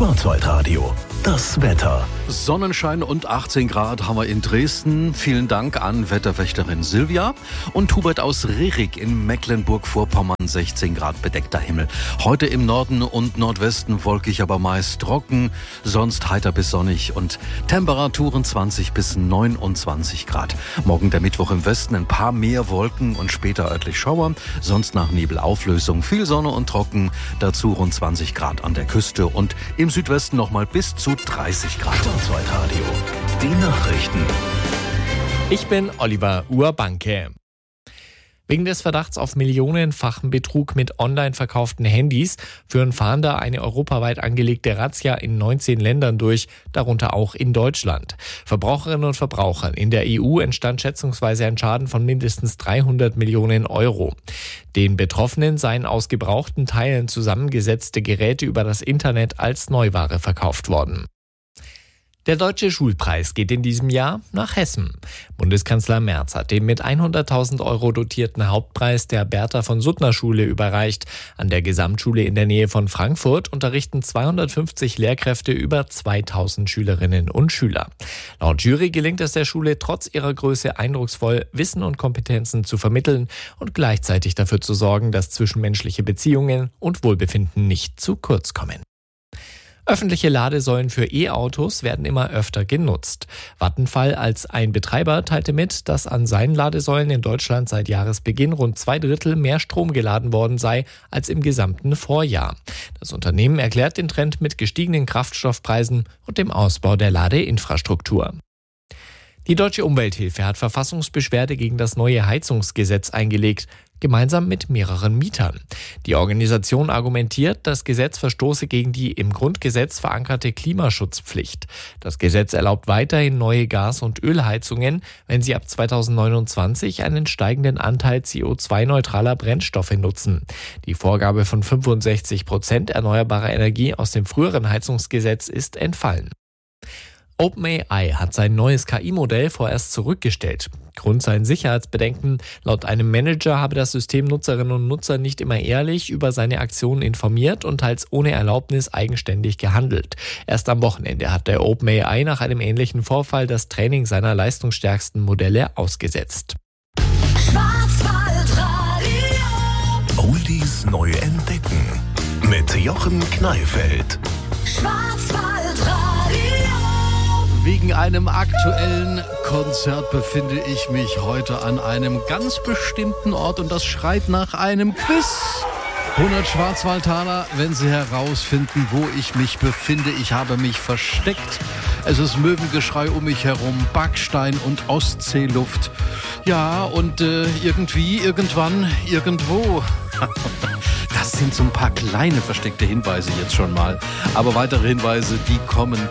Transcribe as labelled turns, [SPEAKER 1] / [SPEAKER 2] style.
[SPEAKER 1] Schwarzwaldradio. Das Wetter.
[SPEAKER 2] Sonnenschein und 18 Grad haben wir in Dresden. Vielen Dank an Wetterwächterin Silvia. Und Hubert aus Rerik in Mecklenburg-Vorpommern, 16 Grad bedeckter Himmel. Heute im Norden und Nordwesten wolkig, aber meist trocken. Sonst heiter bis sonnig und Temperaturen 20 bis 29 Grad. Morgen der Mittwoch im Westen ein paar mehr Wolken und später örtlich Schauer. Sonst nach Nebelauflösung viel Sonne und trocken. Dazu rund 20 Grad an der Küste und im Südwesten nochmal bis zu 30 Grad.
[SPEAKER 1] Schwarzwaldradio. Die Nachrichten.
[SPEAKER 3] Ich bin Oliver Urbanke. Wegen des Verdachts auf millionenfachen Betrug mit online verkauften Handys führen Fahnder eine europaweit angelegte Razzia in 19 Ländern durch, darunter auch in Deutschland. Verbraucherinnen und Verbrauchern in der EU entstand schätzungsweise ein Schaden von mindestens 300 Millionen Euro. Den Betroffenen seien aus gebrauchten Teilen zusammengesetzte Geräte über das Internet als Neuware verkauft worden. Der Deutsche Schulpreis geht in diesem Jahr nach Hessen. Bundeskanzler Merz hat den mit 100.000 Euro dotierten Hauptpreis der Bertha-von-Suttner-Schule überreicht. An der Gesamtschule in der Nähe von Frankfurt unterrichten 250 Lehrkräfte über 2.000 Schülerinnen und Schüler. Laut Jury gelingt es der Schule trotz ihrer Größe eindrucksvoll, Wissen und Kompetenzen zu vermitteln und gleichzeitig dafür zu sorgen, dass zwischenmenschliche Beziehungen und Wohlbefinden nicht zu kurz kommen. Öffentliche Ladesäulen für E-Autos werden immer öfter genutzt. Vattenfall als ein Betreiber teilte mit, dass an seinen Ladesäulen in Deutschland seit Jahresbeginn rund 2/3 mehr Strom geladen worden sei als im gesamten Vorjahr. Das Unternehmen erklärt den Trend mit gestiegenen Kraftstoffpreisen und dem Ausbau der Ladeinfrastruktur. Die Deutsche Umwelthilfe hat Verfassungsbeschwerde gegen das neue Heizungsgesetz eingelegt, gemeinsam mit mehreren Mietern. Die Organisation argumentiert, das Gesetz verstoße gegen die im Grundgesetz verankerte Klimaschutzpflicht. Das Gesetz erlaubt weiterhin neue Gas- und Ölheizungen, wenn sie ab 2029 einen steigenden Anteil CO2-neutraler Brennstoffe nutzen. Die Vorgabe von 65% erneuerbarer Energie aus dem früheren Heizungsgesetz ist entfallen. OpenAI hat sein neues KI-Modell vorerst zurückgestellt. Grund seien Sicherheitsbedenken. Laut einem Manager habe das System Nutzerinnen und Nutzer nicht immer ehrlich über seine Aktionen informiert und teils ohne Erlaubnis eigenständig gehandelt. Erst am Wochenende hat der OpenAI nach einem ähnlichen Vorfall das Training seiner leistungsstärksten Modelle ausgesetzt.
[SPEAKER 1] Oldies neu entdecken. Mit Jochen Kneifeld.
[SPEAKER 2] Wegen einem aktuellen Konzert befinde ich mich heute an einem ganz bestimmten Ort und das schreit nach einem Quiz. 100 Schwarzwaldtaler, wenn Sie herausfinden, wo ich mich befinde. Ich habe mich versteckt. Es ist Möwengeschrei um mich herum, Backstein und Ostseeluft. Ja, und irgendwann, irgendwo. Das sind so ein paar kleine versteckte Hinweise jetzt schon mal. Aber weitere Hinweise, die kommen